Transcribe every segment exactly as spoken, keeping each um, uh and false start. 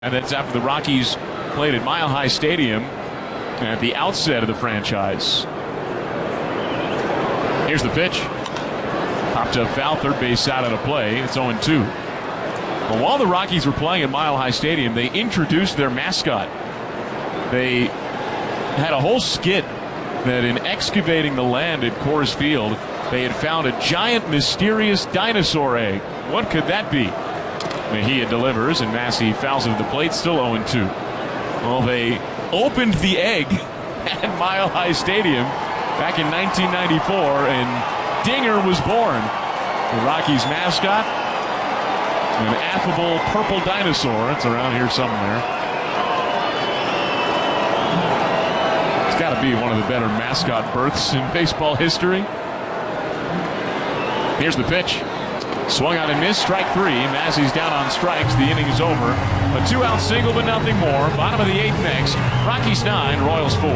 And that's after the Rockies played at Mile High Stadium at the outset of the franchise. Here's the pitch. Popped up foul, third base side on a play. It's oh two. But while the Rockies were playing at Mile High Stadium, they introduced their mascot. They had a whole skit that in excavating the land at Coors Field, they had found a giant mysterious dinosaur egg. What could that be? Mejia delivers, and Massey fouls it at the plate, still oh two. Well, they opened the egg at Mile High Stadium back in nineteen ninety-four, and Dinger was born. The Rockies mascot, an affable purple dinosaur. It's around here somewhere. It's got to be one of the better mascot births in baseball history. Here's the pitch. Swung on and missed, strike three. Massey's down on strikes. The inning is over. A two-out single, but nothing more. Bottom of the eighth next. Rockies nine, Royals four.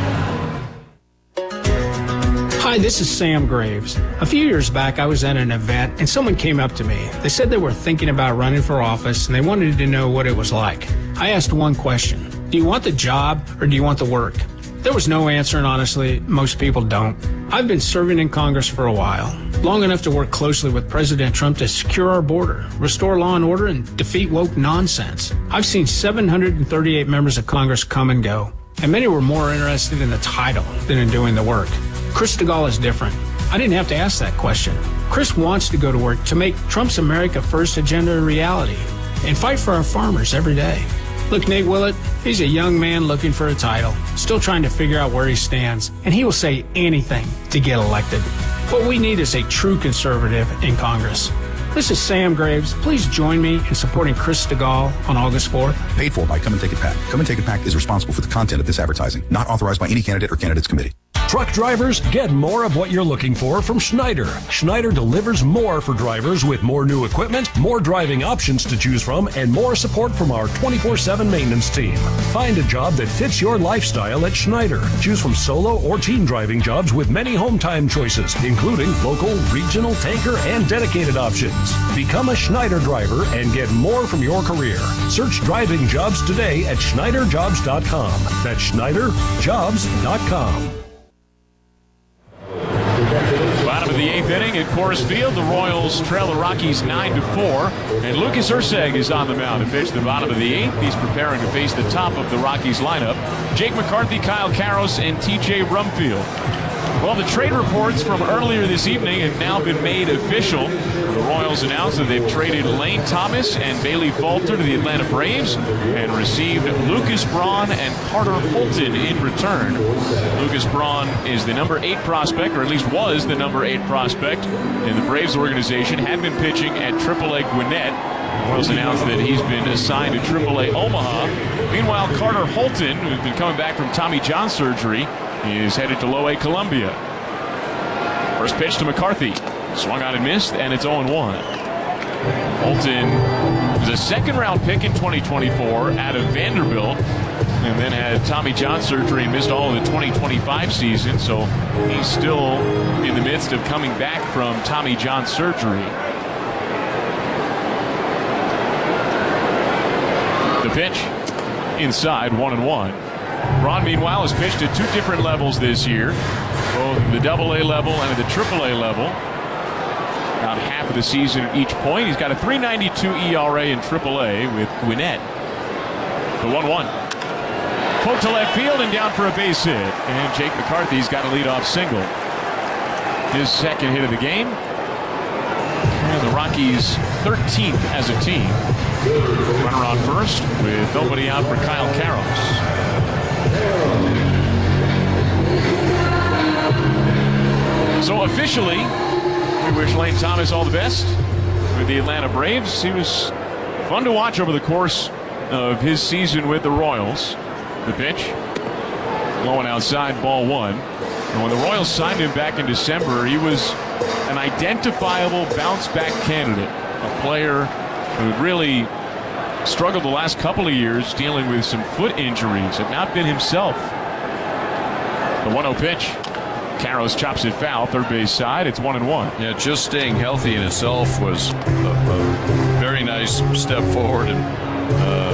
Hi, this is Sam Graves. A few years back, I was at an event, and someone came up to me. They said they were thinking about running for office, and they wanted to know what it was like. I asked one question. Do you want the job, or do you want the work? There was no answer, and honestly, most people don't. I've been serving in Congress for a while, long enough to work closely with President Trump to secure our border, restore law and order, and defeat woke nonsense. I've seen seven hundred thirty-eight members of Congress come and go, and many were more interested in the title than in doing the work. Chris Stigall is different. I didn't have to ask that question. Chris wants to go to work to make Trump's America First agenda a reality and fight for our farmers every day. Look, Nate Willett, he's a young man looking for a title, still trying to figure out where he stands, and he will say anything to get elected. What we need is a true conservative in Congress. This is Sam Graves. Please join me in supporting Chris Stigall on August fourth. Paid for by Come and Take It PAC. Come and Take It PAC is responsible for the content of this advertising, not authorized by any candidate or candidates committee. Truck drivers, get more of what you're looking for from Schneider. Schneider delivers more for drivers with more new equipment, more driving options to choose from, and more support from our twenty-four seven maintenance team. Find a job that fits your lifestyle at Schneider. Choose from solo or team driving jobs with many home time choices, including local, regional, tanker, and dedicated options. Become a Schneider driver and get more from your career. Search driving jobs today at Schneider Jobs dot com. That's Schneider Jobs dot com. Bottom of the eighth inning at Coors Field, the Royals trail the Rockies nine to four, and Lucas Erceg is on the mound and pitched the bottom of the eighth. He's preparing to face the top of the Rockies lineup: Jake McCarthy, Kyle Karros, and T J Rumfield. Well, the trade reports from earlier this evening have now been made official. The Royals announced that they've traded Lane Thomas and Bailey Falter to the Atlanta Braves and received Lucas Braun and Carter Holton in return. Lucas Braun is the number eight prospect, or at least was the number eight prospect in the Braves organization, had been pitching at triple A Gwinnett. The Royals announced that he's been assigned to triple A Omaha. Meanwhile, Carter Holton, who's been coming back from Tommy John surgery, is headed to low A Columbia. First pitch to McCarthy. Swung on and missed, and it's oh one. Holton was a second-round pick in twenty twenty-four out of Vanderbilt, and then had Tommy John surgery and missed all of the twenty twenty-five season, so he's still in the midst of coming back from Tommy John surgery. The pitch inside, one and one. Braun, meanwhile, has pitched at two different levels this year, both the double A level and at the triple A level. About half of the season at each point. He's got a three ninety-two E R A in triple A with Gwinnett. The one one. Poked to left field and down for a base hit. And Jake McCarthy's got a leadoff single. His second hit of the game. And the Rockies thirteenth as a team. Runner on first with nobody out for Kyle Karros. So officially, we wish Lane Thomas all the best with the Atlanta Braves. He was fun to watch over the course of his season with the Royals. The pitch, going outside, ball one. And when the Royals signed him back in December, he was an identifiable bounce-back candidate, a player who had really struggled the last couple of years dealing with some foot injuries, had not been himself. The one oh pitch. Karros chops it foul, third base side. It's one and one. Yeah, just staying healthy in itself was a, a very nice step forward, and uh,